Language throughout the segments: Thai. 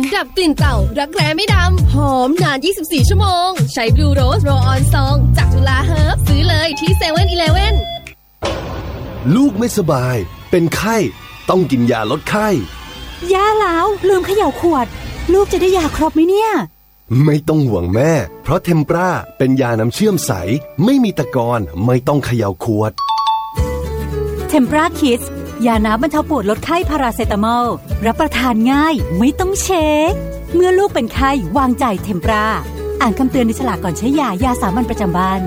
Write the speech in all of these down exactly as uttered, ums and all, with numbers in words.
ดับกลิ่นเต่ารักแร้ไม่ดำหอมนานยี่สิบสี่ชั่วโมงใช้ Blue Rose Roll On Song จากจุฬาเฮิร์บซื้อเลยที่ เซเว่นอีเลฟเว่นลูกไม่สบายเป็นไข้ต้องกินยาลดไข้ยาแล้วลืมเขย่าขวดลูกจะได้ยาครบไหมเนี่ยไม่ต้องห่วงแม่เพราะเทมปราเป็นยาน้ำเชื่อมใสไม่มีตะกอนไม่ต้องเขย่าขวดเทมปราคิดยาน้ำบรรเทาปวดลดไข้พาราเซตามอลรับประทานง่ายไม่ต้องเช็คเมื่อลูกเป็นไข้วางใจเทมปราอ่านคำเตือนในฉลากก่อนใช้ยายาสามัญประจำบ้าน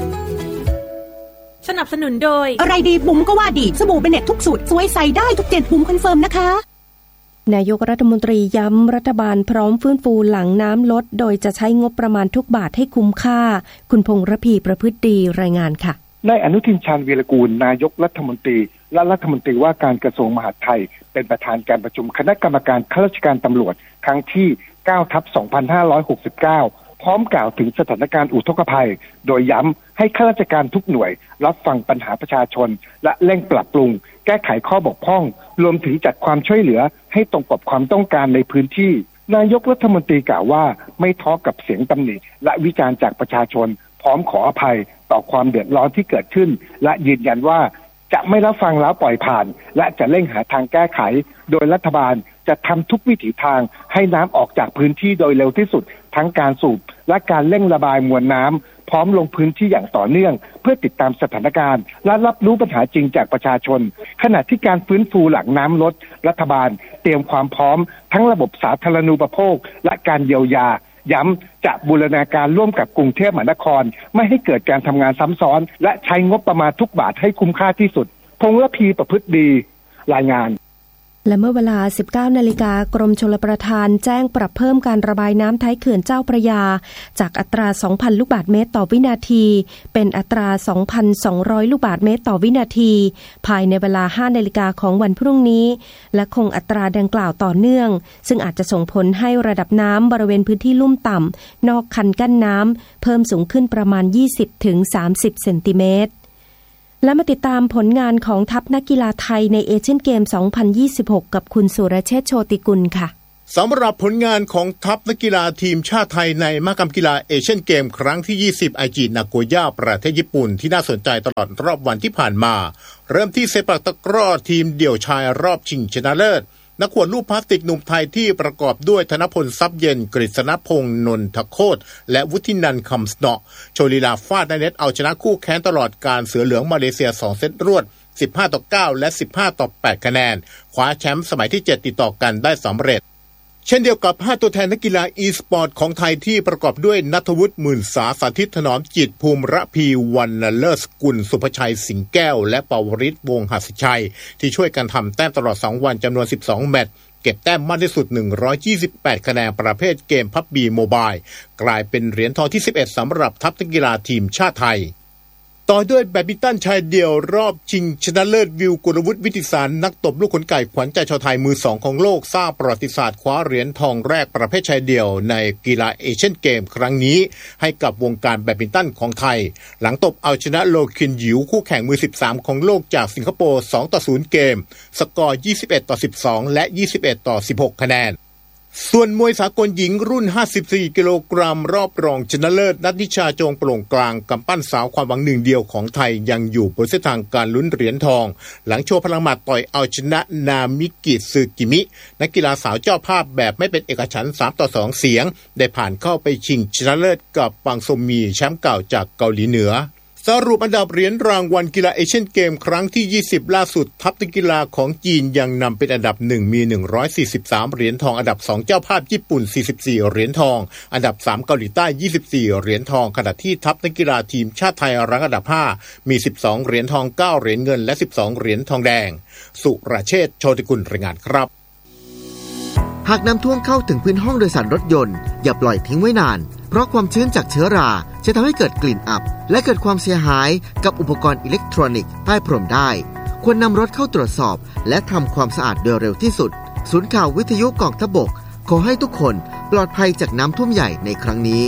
สนับสนุนโดยอะไรดีบุ๋มก็ว่าดีสบู่เบเน็ตทุกสูตรสวยใส่ได้ทุกเจ็ดบุ๋มคอนเฟิร์มนะคะนายกรัฐมนตรีย้ำรัฐบาลพร้อมฟื้นฟูหลังน้ำลดโดยจะใช้งบประมาณทุกบาทให้คุ้มค่าคุณพงษ์ระพีประพฤติดีรายงานค่ะนายอนุทินชาญวีรกูลนายกรัฐมนตรีและรัฐมนตรีว่าการกระทรวงมหาดไทยเป็นประธานการประชุมคณะกรรมการข้าราชการตำรวจครั้งที่ เก้าทับสองพันห้าร้อยหกสิบเก้า พร้อมกล่าวถึงสถานการณ์อุทกภัยโดยย้ำให้ข้าราชการทุกหน่วยรับฟังปัญหาประชาชนและเร่งปรับปรุงแก้ไขข้อบกพร่องรวมถึงจัดความช่วยเหลือให้ตรงกับความต้องการในพื้นที่นายกรัฐมนตรีกล่าวว่าไม่ท้อกับเสียงตำหนิและวิจารณ์จากประชาชนพร้อมขออภัยต่อความเดือดร้อนที่เกิดขึ้นและยืนยันว่าจะไม่รับฟังแล้วปล่อยผ่านและจะเร่งหาทางแก้ไขโดยรัฐบาลจะทำทุกวิถีทางให้น้ำออกจากพื้นที่โดยเร็วที่สุดทั้งการสูบและการเร่งระบายมวลน้ำพร้อมลงพื้นที่อย่างต่อเนื่องเพื่อติดตามสถานการณ์และรับรู้ปัญหาจริงจากประชาชนขณะที่การฟื้นฟูหลังน้ำลดรัฐบาลเตรียมความพร้อมทั้งระบบสาธารณูปโภคและการเยียวยาย้ำจะบูรณาการร่วมกับกรุงเทพมหานครไม่ให้เกิดการทำงานซ้ำซ้อนและใช้งบประมาณทุกบาทให้คุ้มค่าที่สุดพงษ์ระพีประพฤติดีรายงานและเมื่อเวลา สิบเก้านาฬิกา กรมชลประทานแจ้งปรับเพิ่มการระบายน้ำท้ายเขื่อนเจ้าพระยาจากอัตรา สองพัน ลูกบาศก์เมตรต่อวินาทีเป็นอัตรา สองพันสองร้อย ลูกบาศก์เมตรต่อวินาทีภายในเวลา ห้านาฬิกาของวันพรุ่งนี้และคงอัตราดังกล่าวต่อเนื่องซึ่งอาจจะส่งผลให้ระดับน้ำบริเวณพื้นที่ลุ่มต่ำนอกคันกั้นน้ำเพิ่มสูงขึ้นประมาณ ยี่สิบถึงสามสิบ เซนติเมตรและมาติดตามผลงานของทัพนักกีฬาไทยในเอเชียนเกม สองพันยี่สิบหก กับคุณสุรเชษฐ์โชติกุลค่ะสำหรับผลงานของทัพนักกีฬาทีมชาติไทยในมหกรรมกีฬาเอเชียนเกมครั้งที่ ยี่สิบ ไอจินาโกย่าประเทศญี่ปุ่นที่น่าสนใจตลอดรอบวันที่ผ่านมาเริ่มที่เซปักตะกร้อทีมเดี่ยวชายรอบชิงชนะเลิศนักขวดลูกพลาสติกหนุ่มไทยที่ประกอบด้วยธนพลทรัพย์เย็นกฤษณพงษ์นนทโคตรและวุฒินันท์คำสนอโชว์ลีลาฟาดในเน็ตเอาชนะคู่แข่งตลอดการเสือเหลืองมาเลเซียสองเซตรวดสิบห้าต่อเก้าและสิบห้าต่อแปดคะแนนคว้าแชมป์สมัยที่เจ็ดติดต่อกันได้สำเร็จเช่นเดียวกับห้าตัวแทนนักกีฬาอีสปอร์ตของไทยที่ประกอบด้วยณัฐวุฒิหมื่นสาสาธิตถนอมจิตภูมิระพีวรรณเลิศกุลสุภชัยสิงห์แก้วและปวริศวงศ์หัสชัยที่ช่วยกันทำแต้มตลอดสองวันจำนวนสิบสองแมตช์เก็บแต้มมากที่สุดหนึ่งร้อยยี่สิบแปดคะแนนประเภทเกม พับจี Mobile กลายเป็นเหรียญทองที่สิบเอ็ดสำหรับทัพนักกีฬาทีมชาติไทยต่อด้วยแบดมินตันชายเดี่ยวรอบชิงชนะเลิศวิวกุลวุฒิวิทิสารนักตบลูกขนไก่ขวัญใจชาวไทยมือสองของโลกสร้างประวัติศาสตร์คว้าเหรียญทองแรกประเภทชายเดี่ยวในกีฬาเอเชียนเกมครั้งนี้ให้กับวงการแบดมินตันของไทยหลังตบเอาชนะโลคินหยิวคู่แข่งมือสิบสามของโลกจากสิงคโปร์สองต่อศูนย์เกมสกอร์ยี่สิบเอ็ดต่อสิบสองและยี่สิบเอ็ดต่อสิบหกคะแนนส่วนมวยสากลหญิงรุ่นห้าสิบสี่กิโลกรัมรอบรองชนะเลิศนัทนิชาจงโปร่งกลางกำปั้นสาวความหวังหนึ่งเดียวของไทยยังอยู่บนเส้นทางการลุ้นเหรียญทองหลังโชว์พลังหมัดต่อยเอาชนะนามิกิซึกิมินักกีฬาสาวเจ้าภาพแบบไม่เป็นเอกฉันท์สามต่อสองเสียงได้ผ่านเข้าไปชิงชนะเลิศกับปังซมมีแชมป์เก่าจากเกาหลีเหนือสรุปอันดับเหรียญรางวัลกีฬาเอเชียนเกมครั้งที่ยี่สิบล่าสุดทัพนักกีฬาของจีนยังนำเป็นอันดับหนึ่งมีหนึ่งร้อยสี่สิบสามเหรียญทองอันดับสองเจ้าภาพญี่ปุ่นสี่สิบสี่เหรียญทองอันดับสามเกาหลีใต้ยี่สิบสี่เหรียญทองขณะที่ทัพนักกีฬาทีมชาติไทยรั้งอันดับห้ามีสิบสองเหรียญทองเก้าเหรียญเงินและสิบสองเหรียญทองแดงสุรเชษฐ์โชติกุลรายงานครับหากน้ำท่วมเข้าถึงพื้นห้องโดยสารรถยนต์อย่าปล่อยทิ้งไว้นานเพราะความชื้นจากเชื้อราจะทำให้เกิดกลิ่นอับและเกิดความเสียหายกับอุปกรณ์อิเล็กทรอนิกส์ใต้พรมได้ควรนำรถเข้าตรวจสอบและทำความสะอาดโดยเร็วที่สุดศูนย์ข่าววิทยุกองทัพบกขอให้ทุกคนปลอดภัยจากน้ำท่วมใหญ่ในครั้งนี้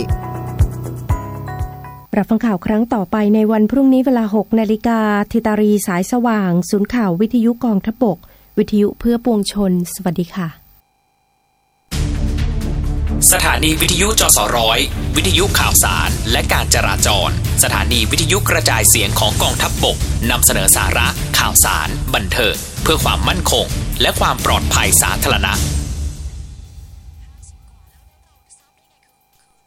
รับฟังข่าวครั้งต่อไปในวันพรุ่งนี้เวลา หกนาฬิกา ธิตารีสายสว่างศูนย์ข่าววิทยุกองทัพบกวิทยุเพื่อปวงชนสวัสดีค่ะสถานีวิทยุจสร้อยวิทยุข่าวสารและการจราจรสถานีวิทยุกระจายเสียงของกองทัพบกนำเสนอสาระข่าวสารบันเทิงเพื่อความมั่นคงและความปลอดภัยสาธารณะ